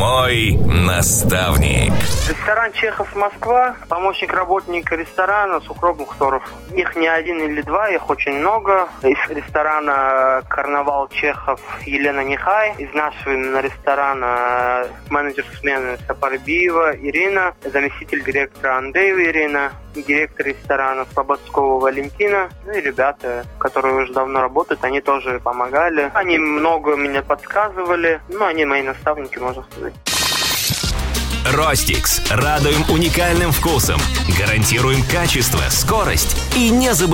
Мой наставник. Ресторан «Чехов Москва», помощник работника ресторана Сухроб Мухторов. Их не один или два, их очень много. Из ресторана «Карнавал Чехов» Елена Нехай. Из нашего именно ресторана менеджер смены Сапарбиева Ирина, заместитель директора Андреева Ирина, директор ресторана Слободского Валентина. Ну и ребята, которые уже давно работают, они тоже помогали. Они много меня подсказывали. Ну, они мои наставники, можно сказать. Ростикс. Радуем уникальным вкусом. Гарантируем качество, скорость и не забываем.